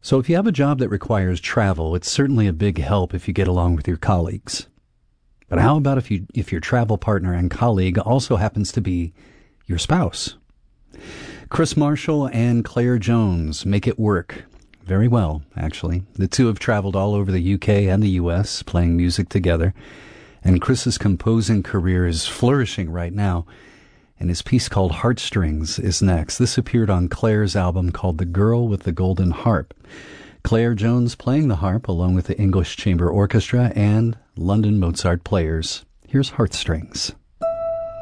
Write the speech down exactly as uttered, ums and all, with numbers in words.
So if you have a job that requires travel, it's certainly a big help if you get along with your colleagues. But how about if you if your travel partner and colleague also happens to be your spouse? Chris Marshall and Claire Jones make it work very well, actually. The two have traveled all over the U K and the U S playing music together, and Chris's composing career is flourishing right now, and his piece called Heartstrings is next. This appeared on Claire's album called The Girl with the Golden Harp. Claire Jones playing the harp along with the English Chamber Orchestra and London Mozart Players. Here's Heartstrings.